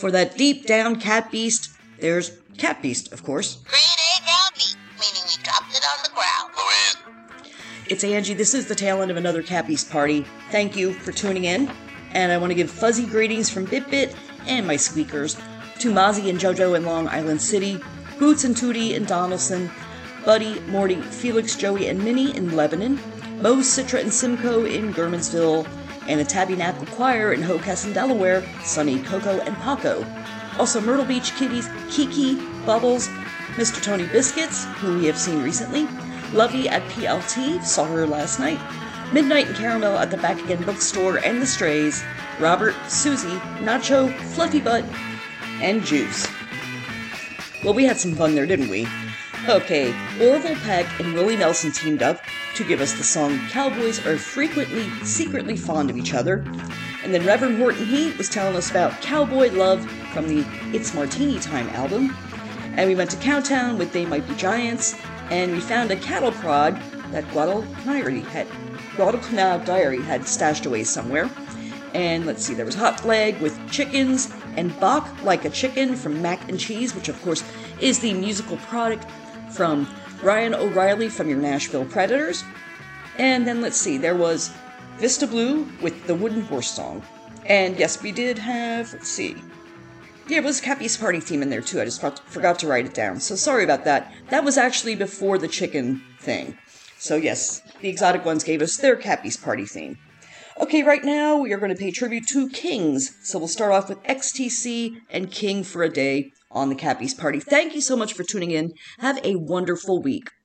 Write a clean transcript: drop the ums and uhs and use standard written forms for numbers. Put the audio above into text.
For that deep down cat beast, there's Cat Beast, of course. Green egg Algae, meaning we dropped it on the ground. Go in. It's Angie. This is the tail end of another Cat Beast party. Thank you for tuning in. And I want to give fuzzy greetings from BitBit and my squeakers to Mozzie and JoJo in Long Island City, Boots and Tootie in Donaldson, Buddy, Morty, Felix, Joey, and Minnie in Lebanon, Mo, Citra, and Simcoe in Gurmansville, and the Tabernacle Choir in Hockessin, Delaware, Sunny, Coco, and Paco. Also Myrtle Beach Kitties, Kiki, Bubbles, Mr. Tony Biscuits, who we have seen recently, Lovey at PLT, saw her last night, Midnight and Caramel at the Back Again Bookstore and the Strays, Robert, Susie, Nacho, Fluffy Butt, and Juice. Well, we had some fun there, didn't we? Okay, Orville Peck and Willie Nelson teamed up to give us the song Cowboys Are Frequently Secretly Fond of Each Other. And then Reverend Horton Heat was telling us about Cowboy Love from the It's Martini Time album. And we went to Cowtown with They Might Be Giants, and we found a cattle prod that Guadalcanal Diary had stashed away somewhere. And let's see, there was Hot Leg with Chickens, and Bach Like a Chicken from Mac and Cheese, which of course is the musical product from Ryan O'Reilly from your Nashville Predators. And then let's see, there was Vista Blue with the Wooden Horse song. And yes, we did have, let's see, yeah, it was Cat Beast Party theme in there too. I just forgot to write it down, so sorry about that. That was actually before the chicken thing. So yes, the Exotic Ones gave us their Cat Beast Party theme. Okay, right now we are going to pay tribute to Kings. So we'll start off with XTC and King for a Day on the Cat Beast Party. Thank you so much for tuning in. Have a wonderful week.